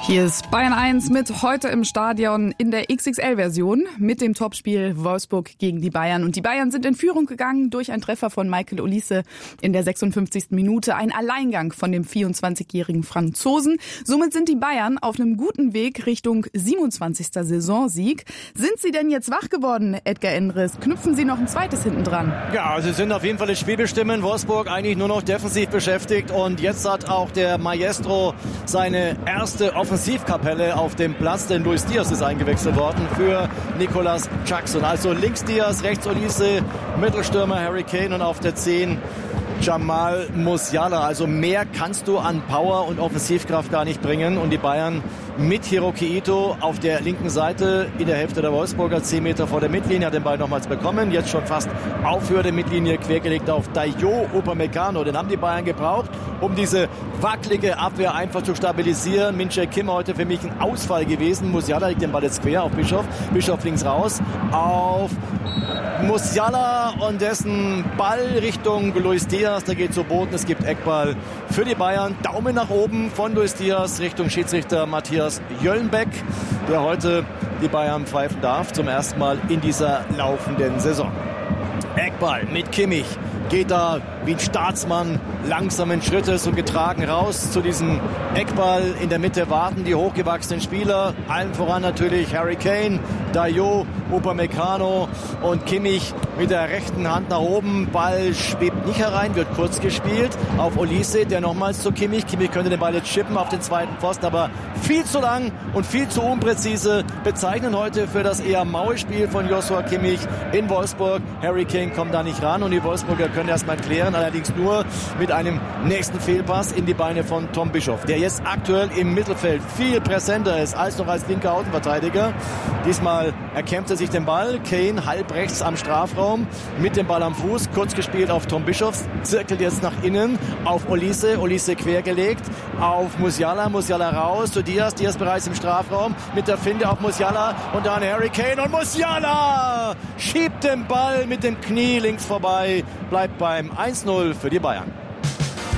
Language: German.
Hier ist Bayern 1 mit heute im Stadion in der XXL-Version mit dem Topspiel Wolfsburg gegen die Bayern. Und die Bayern sind in Führung gegangen durch einen Treffer von Michael Olise in der 56. Minute. Ein Alleingang von dem 24-jährigen Franzosen. Somit sind die Bayern auf einem guten Weg Richtung 27. Saisonsieg. Sind sie denn jetzt wach geworden, Edgar Endres? Knüpfen sie noch ein zweites hinten dran? Ja, sie sind auf jeden Fall das Spiel bestimmen. Wolfsburg eigentlich nur noch defensiv beschäftigt. Und jetzt hat auch der Maestro seine erste Offensivkapelle auf dem Platz, denn Luis Diaz ist eingewechselt worden für Nicolas Jackson. Also links Diaz, rechts Olise, Mittelstürmer Harry Kane und auf der 10 Jamal Musiala. Also mehr kannst du an Power und Offensivkraft gar nicht bringen. Und die Bayern mit Hiroki Ito auf der linken Seite in der Hälfte der Wolfsburger, 10 Meter vor der Mittellinie, hat den Ball nochmals bekommen. Jetzt schon fast auf Höhe der Mittellinie, quergelegt auf Dayo Upamecano. Den haben die Bayern gebraucht, um diese wackelige Abwehr einfach zu stabilisieren. Min-Jae Kim heute für mich ein Ausfall gewesen. Musiala legt den Ball jetzt quer auf Bischof. Bischof links raus auf Musiala und dessen Ball Richtung Luis Diaz. Der geht zu Boden. Es gibt Eckball für die Bayern. Daumen nach oben von Luis Diaz Richtung Schiedsrichter Matthias Jöllenbeck, der heute die Bayern pfeifen darf. Zum ersten Mal in dieser laufenden Saison. Eckball mit Kimmich. Geht da wie ein Staatsmann langsamen Schrittes und getragen raus zu diesem Eckball. In der Mitte warten die hochgewachsenen Spieler. Allen voran natürlich Harry Kane, Dayo, Upamecano und Kimmich mit der rechten Hand nach oben. Ball schwebt nicht herein, wird kurz gespielt auf Olise, der nochmals zu Kimmich. Kimmich könnte den Ball jetzt chippen auf den zweiten Pfosten, aber viel zu lang und viel zu unpräzise. Bezeichnen heute für das eher maue Spiel von Joshua Kimmich in Wolfsburg. Harry Kane kommt da nicht ran und die Wolfsburger können erstmal klären, allerdings nur mit einem nächsten Fehlpass in die Beine von Tom Bischof, der jetzt aktuell im Mittelfeld viel präsenter ist als noch als linker Außenverteidiger. Diesmal erkämpft er sich den Ball. Kane halb rechts am Strafraum mit dem Ball am Fuß, kurz gespielt auf Tom Bischof, zirkelt jetzt nach innen auf Olise, Olise quergelegt auf Musiala, Musiala raus zu Diaz, Diaz bereits im Strafraum mit der Finte auf Musiala und dann Harry Kane und Musiala schiebt den Ball mit dem Knie links vorbei, bleibt beim 1-0 für die Bayern.